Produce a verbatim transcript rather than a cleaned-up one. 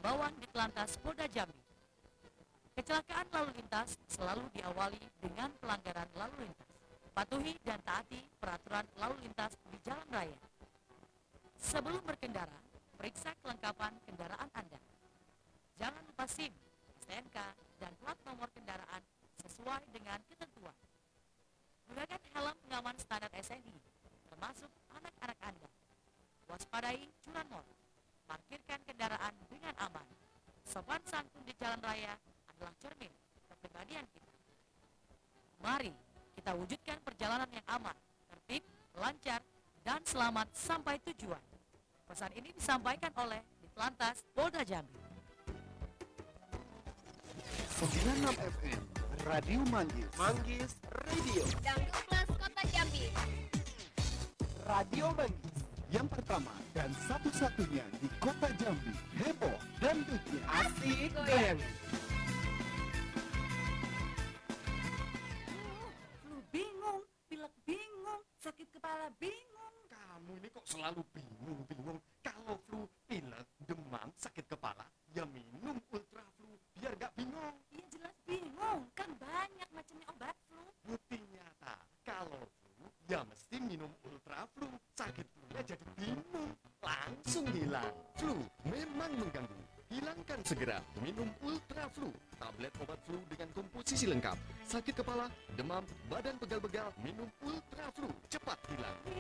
Bawang Ditlantas Polda Jambi. Kecelakaan lalu lintas selalu diawali dengan pelanggaran lalu lintas. Patuhi dan taati peraturan lalu lintas di jalan raya. Sebelum berkendara, periksa kelengkapan kendaraan Anda. Jangan lupa SIM, S T N K, dan plat nomor kendaraan sesuai dengan ketentuan. Gunakan helm pengaman standar S N I, termasuk anak-anak Anda. Waspadai curanmor. Parkirkan kendaraan dengan aman. Sopan santun di jalan raya adalah cermin kepribadian kita. Mari kita wujudkan perjalanan yang aman, tertib, lancar, dan selamat sampai tujuan. Pesan ini disampaikan oleh Ditlantas Polda Jambi. sembilan puluh enam F M Radio Manggis. Manggis Radio. Dangdut Plus Kota Jambi. Radio Manggis yang pertama dan satu-satunya di Kota Jambi. Heboh dan dutnya Asik goyang. Flu bingung, pilek bingung, sakit kepala bingung. Kamu ini kok selalu bingung-bingung. Kalau flu, pilek, demam, sakit kepala, ya minum Ultra Flu biar gak bingung. Iya jelas bingung, kan banyak macamnya obat flu. Bukti nyata, kalau flu, ya mesti minum Ultra Flu. Sakit flu-nya jadi bingung, langsung hilang. Flu memang mengganggu. Hilangkan segera, minum Ultra Flu. Tablet obat flu dengan komposisi lengkap. Sakit kepala, demam, badan pegal-pegal, minum Ultra Flu. Cepat hilang.